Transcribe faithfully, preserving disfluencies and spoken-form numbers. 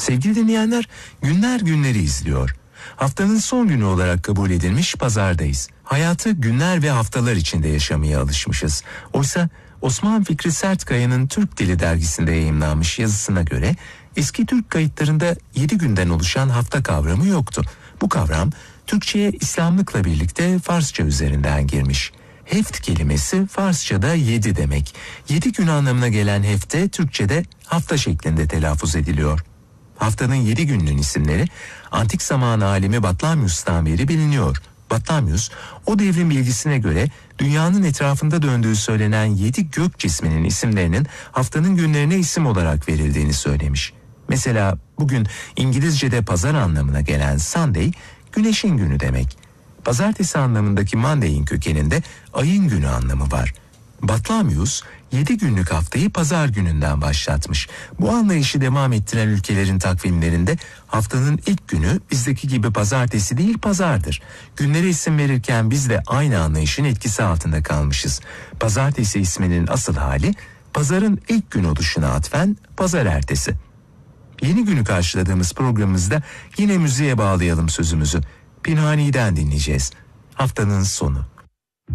Sevgili dinleyenler, günler günleri izliyor. Haftanın son günü olarak kabul edilmiş pazardayız. Hayatı günler ve haftalar içinde yaşamaya alışmışız. Oysa Osman Fikri Sertkaya'nın Türk Dili dergisinde yayımlanmış yazısına göre eski Türk kayıtlarında yedi günden oluşan hafta kavramı yoktu. Bu kavram Türkçe'ye İslamlıkla birlikte Farsça üzerinden girmiş. Heft kelimesi Farsça'da yedi demek. Yedi gün anlamına gelen hefte Türkçe'de hafta şeklinde telaffuz ediliyor. Haftanın yedi gününün isimleri antik zaman alimi Batlamyus'tan beri biliniyor. Batlamyus, o devrin bilgisine göre dünyanın etrafında döndüğü söylenen yedi gök cisminin isimlerinin haftanın günlerine isim olarak verildiğini söylemiş. Mesela bugün İngilizce'de pazar anlamına gelen Sunday, güneşin günü demek. Pazartesi anlamındaki Monday'in kökeninde ayın günü anlamı var. Batlamyus, yedi günlük haftayı pazar gününden başlatmış. Bu anlayışı devam ettiren ülkelerin takvimlerinde haftanın ilk günü bizdeki gibi pazartesi değil pazardır. Günlere isim verirken biz de aynı anlayışın etkisi altında kalmışız. Pazartesi isminin asıl hali pazarın ilk gün oluşuna atfen pazar ertesi. Yeni günü karşıladığımız programımızda yine müziğe bağlayalım sözümüzü. Pinhani'den dinleyeceğiz. Haftanın sonu.